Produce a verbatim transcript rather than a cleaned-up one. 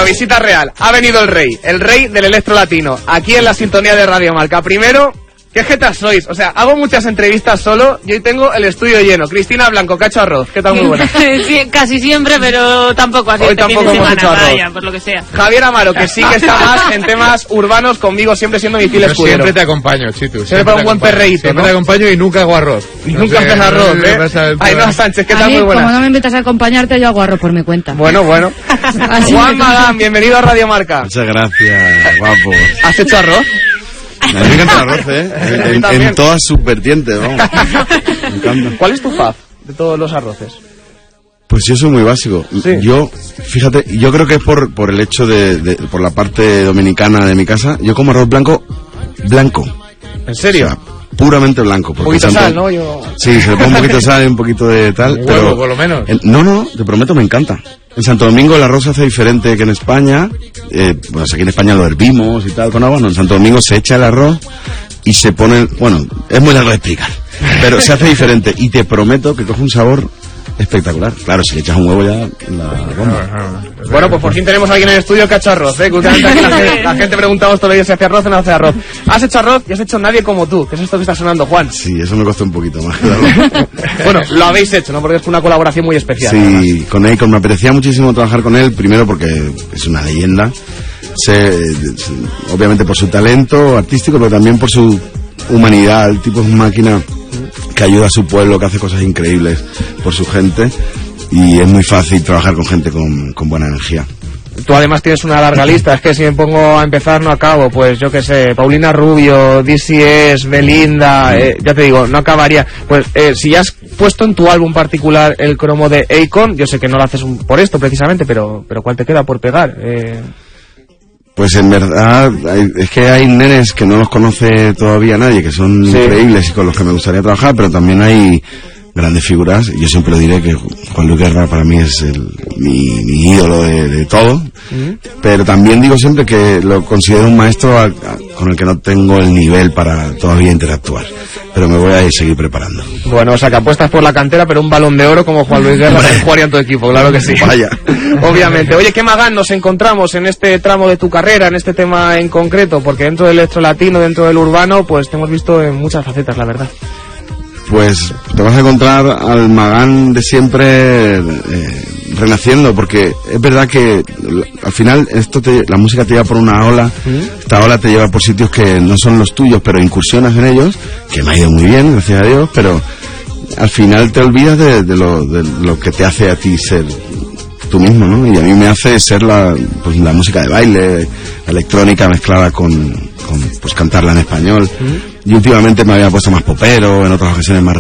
Bueno, visita real. Ha venido el rey, el rey del electro latino, aquí en la sintonía de Radio Marca. Primero, ¿qué jetas sois? O sea, hago muchas entrevistas solo y hoy tengo el estudio lleno. Cristina Blanco, Cacho Arroz, ¿qué tal? Muy buena. Sí, casi siempre, pero tampoco así. Hoy tampoco hemos semana, hecho arroz. vaya, por lo que sea. Javier Amaro, que sí que está más en temas urbanos conmigo, siempre siendo mi fiel Yo escudero. siempre te acompaño, Chitu. Siempre para un buen perreíto, Siempre ¿no? te acompaño y nunca hago arroz. Y No nunca sé, haces arroz, no sé ¿eh? qué pasa del todo. Ainhoa Sánchez, ¿qué A tal? mí, Muy buena. como no me invitas a acompañarte, yo hago arroz por mi cuenta. Bueno, bueno. Así Juan que- Magán, bienvenido a Radio Marca. Muchas gracias, guapo. ¿Has hecho arroz? A mí me encanta el arroz, ¿eh? A mí En, en, también. en todas sus vertientes, vamos. Me encanta. ¿Cuál es tu fab de todos los arroces? Pues yo soy muy básico. Sí. Yo, fíjate, yo creo que es por, por el hecho de, de, por la parte dominicana de mi casa, yo como arroz blanco, blanco. ¿En serio? O sea, puramente blanco. Un porque poquito de santo- sal, ¿no? Yo... Sí, se le pone un poquito de sal y un poquito de tal, Un pero... huevo, por lo menos. En- no, no, te prometo, me encanta. En Santo Domingo el arroz se hace diferente que en España. Eh, pues aquí en España lo hervimos y tal con agua. No, en Santo Domingo se echa el arroz y se pone... Bueno, es muy largo de explicar, pero se hace diferente y te prometo que coge un sabor espectacular. Claro, si le echas un huevo ya la bomba. Bueno, pues por fin tenemos a alguien en el estudio que ha hecho arroz, ¿eh? Que últimamente aquí la, gente, la gente preguntamos todos los días si hace arroz o no hace arroz. Has hecho arroz y has hecho Nadie Como Tú, que es esto que está sonando, Juan. Sí, eso me costó un poquito más, claro. Bueno, lo habéis hecho, ¿no? Porque es una colaboración muy especial. Sí, con Akon me apetecía muchísimo trabajar con él, primero porque es una leyenda, se, se- obviamente por su talento artístico, pero también por su humanidad. El tipo es una máquina que ayuda a su pueblo, que hace cosas increíbles por su gente, y es muy fácil trabajar con gente con, con buena energía. Tú además tienes una larga lista, es que si me pongo a empezar no acabo, pues yo qué sé, Paulina Rubio, D C S, Belinda, eh, ya te digo, no acabaría. Pues eh, si ya has puesto en tu álbum particular el cromo de Akon, yo sé que no lo haces un- por esto precisamente, pero pero ¿cuál te queda por pegar? Eh, Pues en verdad, hay- es que hay nenes que no los conoce todavía nadie, que son Sí. increíbles y con los que me gustaría trabajar, pero también hay grandes figuras. Yo siempre diré que Juan Luis Guerra para mí es el, mi, mi ídolo de, de todo, pero también digo siempre que lo considero un maestro a- a- con el que no tengo el nivel para todavía interactuar, pero me voy a seguir preparando. bueno, o sea que apuestas por la cantera, pero un balón de oro como Juan Luis Guerra jugaría en tu equipo, claro que sí. Vaya. Obviamente. Oye, ¿qué Magán nos encontramos en este tramo de tu carrera, en este tema en concreto? Porque dentro del electro latino, dentro del urbano, pues te hemos visto en muchas facetas, la verdad. Pues te vas a encontrar al Magán de siempre eh, renaciendo, porque es verdad que l- al final esto te- la música te lleva por una ola, esta ola te lleva por sitios que no son los tuyos, pero incursionas en ellos, que me ha ido muy bien, gracias a Dios, pero al final te olvidas de, de lo, de lo que te hace a ti ser tú mismo, ¿no? Y a mí me hace ser la, pues, la música de baile, la electrónica mezclada con, con pues cantarla en español. Y últimamente me había puesto más popero, en otras ocasiones más